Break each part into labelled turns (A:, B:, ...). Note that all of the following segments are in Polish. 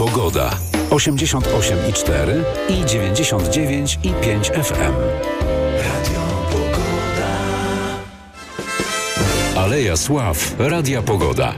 A: Pogoda. 88,4 i 99,5 FM. Radio Pogoda. Aleja Sław. Radia Pogoda.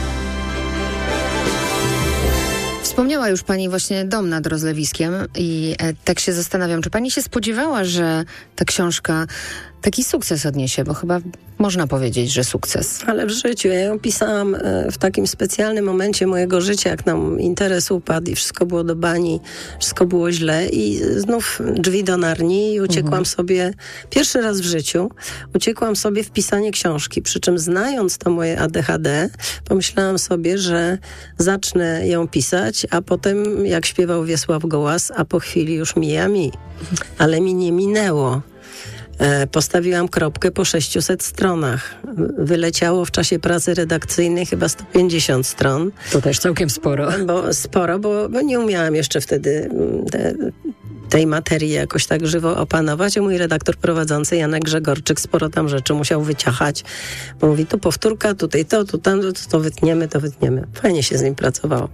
B: Wspomniała już Pani właśnie dom nad Rozlewiskiem i tak się zastanawiam, czy Pani się spodziewała, że ta książka taki sukces odniesie, bo chyba można powiedzieć, że sukces.
C: Ale w życiu. Ja ją pisałam w takim specjalnym momencie mojego życia, jak nam interes upadł i wszystko było do bani, wszystko było źle i znów drzwi do Narni i uciekłam sobie, pierwszy raz w życiu, uciekłam sobie w pisanie książki. Przy czym znając to moje ADHD, pomyślałam sobie, że zacznę ją pisać, a potem, jak śpiewał Wiesław Gołas, a po chwili już mija mi. Ale mi nie minęło. Postawiłam kropkę po 600 stronach. Wyleciało w czasie pracy redakcyjnej chyba 150 stron.
B: To też całkiem sporo.
C: Bo nie umiałam jeszcze wtedy tej materii jakoś tak żywo opanować, a mój redaktor prowadzący Janek Grzegorczyk sporo tam rzeczy musiał wyciachać, bo mówi, tu powtórka, tutaj to, tu tam, to wytniemy. Fajnie się z nim pracowało.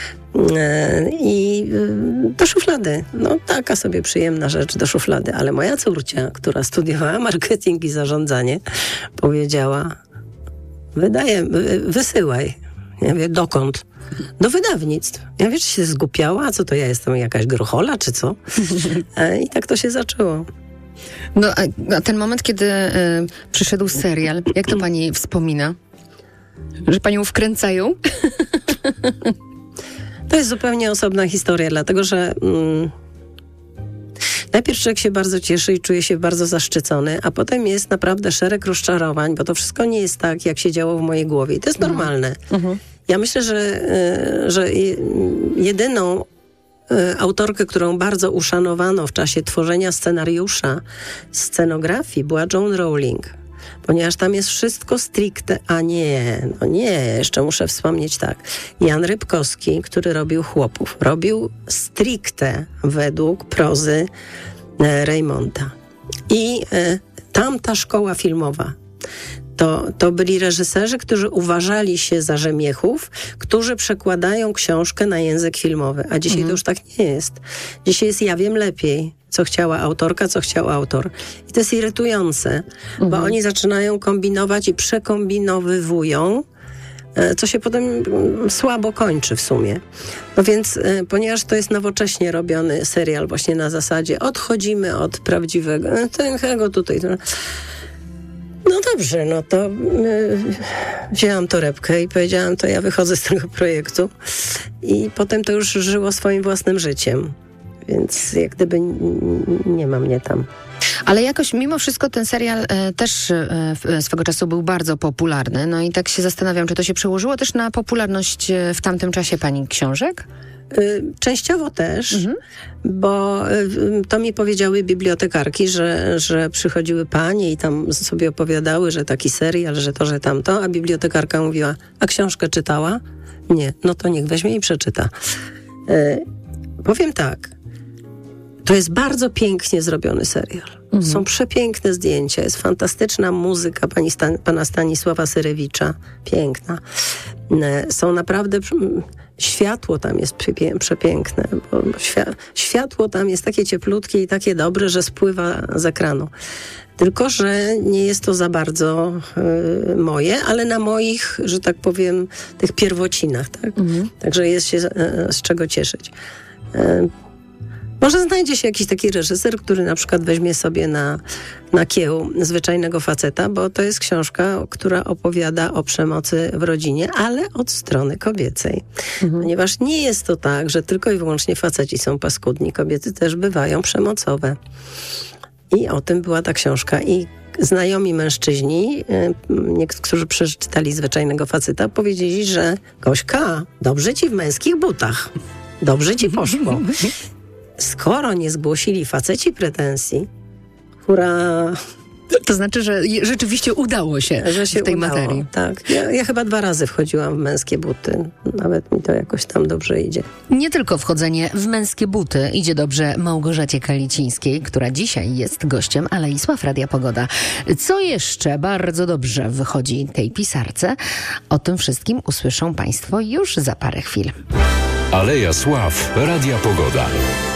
C: I do szuflady. No taka sobie przyjemna rzecz do szuflady. Ale moja córcia, która studiowała marketing i zarządzanie, powiedziała, wysyłaj. Ja mówię, dokąd? Do wydawnictw. Ja wiesz, się zgłupiała, co to ja jestem, jakaś grochola, czy co? I tak to się zaczęło.
B: No, a ten moment, kiedy przyszedł serial, jak to Pani wspomina? Że Panią wkręcają?
C: To jest zupełnie osobna historia, dlatego że najpierw człowiek się bardzo cieszy i czuje się bardzo zaszczycony, a potem jest naprawdę szereg rozczarowań, bo to wszystko nie jest tak, jak się działo w mojej głowie. I to jest normalne. Ja myślę, że jedyną autorkę, którą bardzo uszanowano w czasie tworzenia scenariusza, scenografii, była Joan Rowling. Ponieważ tam jest wszystko stricte, jeszcze muszę wspomnieć tak. Jan Rybkowski, który robił Chłopów, robił stricte według prozy Raymonta. I tamta szkoła filmowa, to byli reżyserzy, którzy uważali się za rzemiechów, którzy przekładają książkę na język filmowy. A dzisiaj to już tak nie jest. Dzisiaj jest ja wiem lepiej, co chciała autorka, co chciał autor. I to jest irytujące, bo oni zaczynają kombinować i przekombinowywują, co się potem słabo kończy w sumie. No więc, ponieważ to jest nowocześnie robiony serial właśnie na zasadzie odchodzimy od prawdziwego, tego tutaj... No dobrze, no to wzięłam torebkę i powiedziałam, to ja wychodzę z tego projektu i potem to już żyło swoim własnym życiem, więc jak gdyby nie ma mnie tam.
B: Ale jakoś mimo wszystko ten serial też swego czasu był bardzo popularny, no i tak się zastanawiam, czy to się przełożyło też na popularność w tamtym czasie Pani książek?
C: Częściowo też, bo to mi powiedziały bibliotekarki, że przychodziły panie i tam sobie opowiadały, że taki serial, że to, że tamto, a bibliotekarka mówiła, a książkę czytała? Nie, no to niech weźmie i przeczyta. Powiem tak, to jest bardzo pięknie zrobiony serial. Są przepiękne zdjęcia, jest fantastyczna muzyka pana Stanisława Syrewicza, piękna. Są naprawdę... Światło tam jest przepiękne, bo światło tam jest takie cieplutkie i takie dobre, że spływa z ekranu. Tylko że nie jest to za bardzo moje, ale na moich, że tak powiem, tych pierwocinach. Tak? Także jest się z czego cieszyć. Może znajdzie się jakiś taki reżyser, który na przykład weźmie sobie na kieł Zwyczajnego faceta, bo to jest książka, która opowiada o przemocy w rodzinie, ale od strony kobiecej. Ponieważ nie jest to tak, że tylko i wyłącznie faceci są paskudni, kobiety też bywają przemocowe. I o tym była ta książka. I znajomi mężczyźni, niektórzy przeczytali Zwyczajnego faceta, powiedzieli, że Gośka, dobrze ci w męskich butach. Dobrze ci poszło. Skoro nie zgłosili faceci pretensji, hurra!
B: To znaczy, że rzeczywiście udało się, w tej materii.
C: Tak. Ja chyba 2 razy wchodziłam w męskie buty. Nawet mi to jakoś tam dobrze idzie.
B: Nie tylko wchodzenie w męskie buty idzie dobrze Małgorzacie Kalicińskiej, która dzisiaj jest gościem Alei Sław Radia Pogoda. Co jeszcze bardzo dobrze wychodzi tej pisarce? O tym wszystkim usłyszą Państwo już za parę chwil.
A: Aleja Sław Radia Pogoda.